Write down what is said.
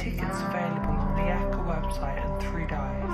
tickets available on the ACCA website and through Dive.